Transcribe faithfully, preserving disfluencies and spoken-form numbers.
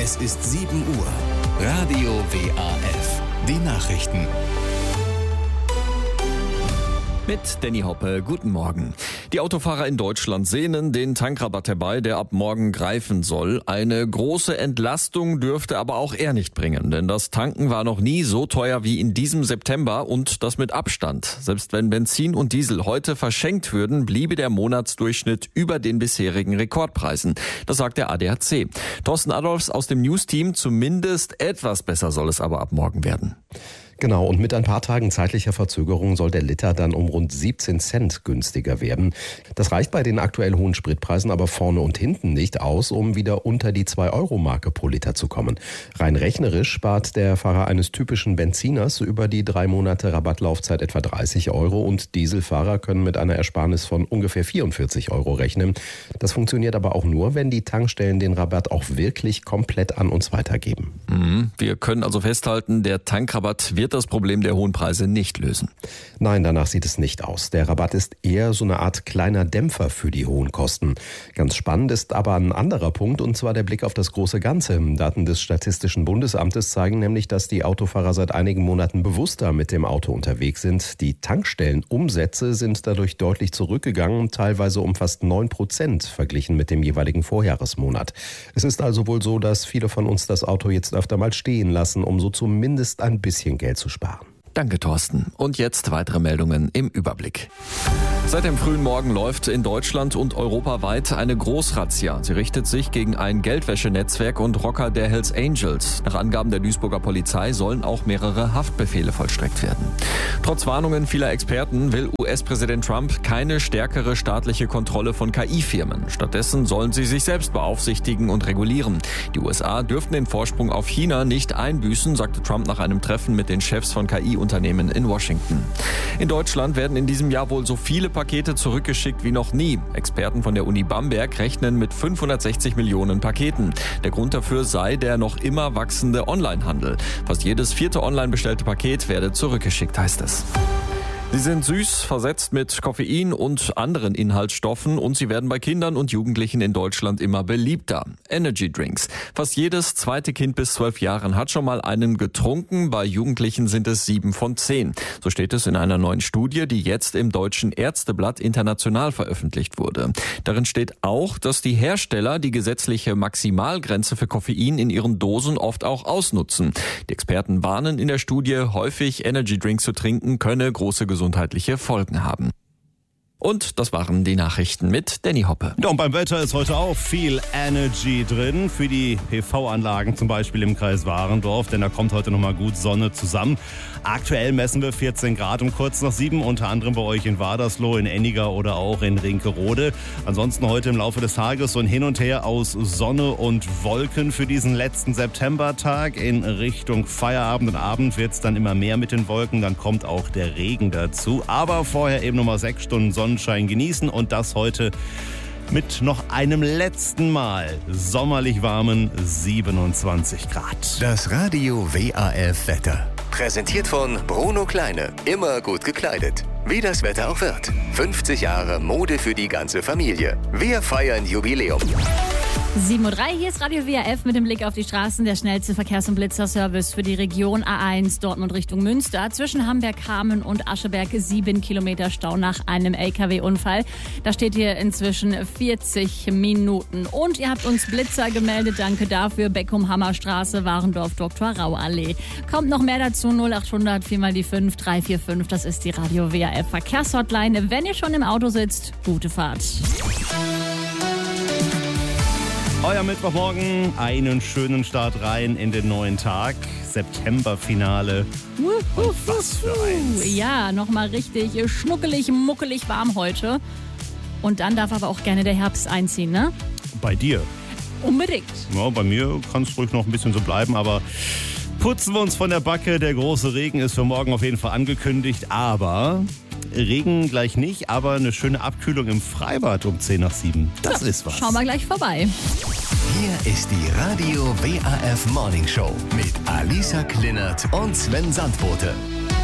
Es ist sieben Uhr. Radio W A F. Die Nachrichten. Mit Danny Hoppe, guten Morgen. Die Autofahrer in Deutschland sehnen den Tankrabatt herbei, der ab morgen greifen soll. Eine große Entlastung dürfte aber auch er nicht bringen, denn das Tanken war noch nie so teuer wie in diesem September und das mit Abstand. Selbst wenn Benzin und Diesel heute verschenkt würden, bliebe der Monatsdurchschnitt über den bisherigen Rekordpreisen. Das sagt der A D A C. Thorsten Adolfs aus dem News-Team, zumindest etwas besser soll es aber ab morgen werden. Genau, und mit ein paar Tagen zeitlicher Verzögerung soll der Liter dann um rund siebzehn Cent günstiger werden. Das reicht bei den aktuell hohen Spritpreisen aber vorne und hinten nicht aus, um wieder unter die zwei Euro Marke pro Liter zu kommen. Rein rechnerisch spart der Fahrer eines typischen Benziners über die drei Monate Rabattlaufzeit etwa dreißig Euro und Dieselfahrer können mit einer Ersparnis von ungefähr vierundvierzig Euro rechnen. Das funktioniert aber auch nur, wenn die Tankstellen den Rabatt auch wirklich komplett an uns weitergeben. Mhm. Wir können also festhalten, der Tankrabatt wird das Problem der hohen Preise nicht lösen. Nein, danach sieht es nicht aus. Der Rabatt ist eher so eine Art kleiner Dämpfer für die hohen Kosten. Ganz spannend ist aber ein anderer Punkt, und zwar der Blick auf das große Ganze. Daten des Statistischen Bundesamtes zeigen nämlich, dass die Autofahrer seit einigen Monaten bewusster mit dem Auto unterwegs sind. Die Tankstellenumsätze sind dadurch deutlich zurückgegangen, teilweise um fast neun Prozent verglichen mit dem jeweiligen Vorjahresmonat. Es ist also wohl so, dass viele von uns das Auto jetzt öfter mal stehen lassen, um so zumindest ein bisschen Geld zu sparen. Danke, Thorsten. Und jetzt weitere Meldungen im Überblick. Seit dem frühen Morgen läuft in Deutschland und europaweit eine Großrazzia. Sie richtet sich gegen ein Geldwäschenetzwerk und Rocker der Hells Angels. Nach Angaben der Duisburger Polizei sollen auch mehrere Haftbefehle vollstreckt werden. Trotz Warnungen vieler Experten will U S-Präsident Trump keine stärkere staatliche Kontrolle von K I-Firmen. Stattdessen sollen sie sich selbst beaufsichtigen und regulieren. Die U S A dürften den Vorsprung auf China nicht einbüßen, sagte Trump nach einem Treffen mit den Chefs von K I-Unternehmen in Washington. In Deutschland werden in diesem Jahr wohl so viele Pakete zurückgeschickt wie noch nie. Experten von der Uni Bamberg rechnen mit fünfhundertsechzig Millionen Paketen. Der Grund dafür sei der noch immer wachsende Onlinehandel. Fast jedes vierte online bestellte Paket werde zurückgeschickt, heißt es. Sie sind süß, versetzt mit Koffein und anderen Inhaltsstoffen und sie werden bei Kindern und Jugendlichen in Deutschland immer beliebter. Energy Drinks. Fast jedes zweite Kind bis zwölf Jahren hat schon mal einen getrunken. Bei Jugendlichen sind es sieben von zehn. So steht es in einer neuen Studie, die jetzt im Deutschen Ärzteblatt international veröffentlicht wurde. Darin steht auch, dass die Hersteller die gesetzliche Maximalgrenze für Koffein in ihren Dosen oft auch ausnutzen. Die Experten warnen in der Studie, häufig Energy Drinks zu trinken könne große Gesundheit gesundheitliche Folgen haben. Und das waren die Nachrichten mit Danny Hoppe. Ja, und beim Wetter ist heute auch viel Energy drin. Für die P V-Anlagen zum Beispiel im Kreis Warendorf, denn da kommt heute nochmal gut Sonne zusammen. Aktuell messen wir vierzehn Grad um kurz nach sieben, unter anderem bei euch in Wadersloh, in Enniger oder auch in Rinkerode. Ansonsten heute im Laufe des Tages so ein Hin und Her aus Sonne und Wolken für diesen letzten Septembertag. In Richtung Feierabend und Abend wird es dann immer mehr mit den Wolken, dann kommt auch der Regen dazu. Aber vorher eben nochmal sechs Stunden Sonne Sonnenschein genießen und das heute mit noch einem letzten Mal sommerlich warmen siebenundzwanzig Grad. Das Radio W A F Wetter. Präsentiert von Bruno Kleine. Immer gut gekleidet. Wie das Wetter auch wird. fünfzig Jahre Mode für die ganze Familie. Wir feiern Jubiläum. sieben Uhr drei, hier ist Radio W A F mit dem Blick auf die Straßen. Der schnellste Verkehrs- und Blitzerservice für die Region A eins Dortmund Richtung Münster. Zwischen Hamberg-Hameln und Ascheberg sieben Kilometer Stau nach einem L K W-Unfall. Da steht hier inzwischen vierzig Minuten. Und ihr habt uns Blitzer gemeldet, danke dafür. Beckum-Hammer-Straße, Warendorf, Doktor Rau-Allee. Kommt noch mehr dazu, null achthundert vier mal die fünf drei vier fünf. Das ist die Radio W A F Verkehrshotline. Wenn ihr schon im Auto sitzt, gute Fahrt. Euer Mittwochmorgen, einen schönen Start rein in den neuen Tag. Septemberfinale. Und was für eins. Ja, nochmal richtig schnuckelig, muckelig warm heute. Und dann darf aber auch gerne der Herbst einziehen, ne? Bei dir? Unbedingt. Ja, bei mir kann es ruhig noch ein bisschen so bleiben, aber putzen wir uns von der Backe. Der große Regen ist für morgen auf jeden Fall angekündigt, aber Regen gleich nicht, aber eine schöne Abkühlung im Freibad um zehn nach sieben. Das so, ist was. Schauen wir gleich vorbei. Hier ist die Radio W A F Morning Show mit Alisa Klinert und Sven Sandbote.